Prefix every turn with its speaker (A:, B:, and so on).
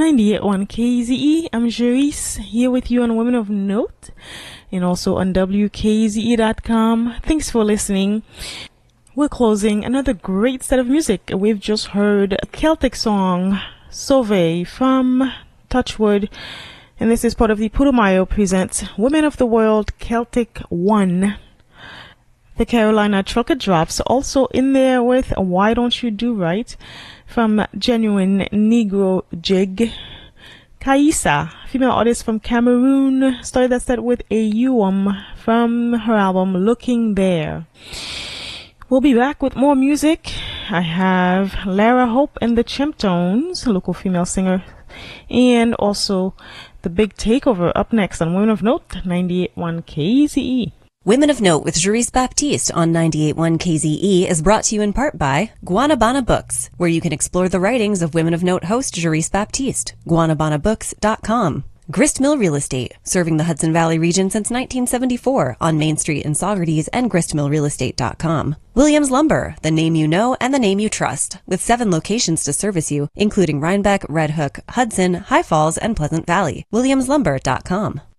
A: 98.1 KZE. I'm Jerice here with you on Women of Note and also on WKZE.com. Thanks for listening. We're closing another great set of music. We've just heard a Celtic song, Sauve, from Touchwood. And this is part of the Putumayo Presents Women of the World Celtic 1. The Carolina Trucker Drops also in there with Why Don't You Do Right from Genuine Negro Jig. Kaisa, female artist from Cameroon, started that set with a from her album Looking There. We'll be back with more music. I have Lara Hope and the Chimptones, local female singer, and also The Big Takeover up next on Women of Note, 98.1 KZE.
B: Women of Note with Jerice Baptiste on 98.1 KZE is brought to you in part by Guanabana Books, where you can explore the writings of Women of Note host Jerice Baptiste. GuanabanaBooks.com. Grist Mill Real Estate, serving the Hudson Valley region since 1974 on Main Street in Saugerties and gristmillrealestate.com. Williams Lumber, the name you know and the name you trust, with 7 locations to service you, including Rhinebeck, Red Hook, Hudson, High Falls, and Pleasant Valley. WilliamsLumber.com.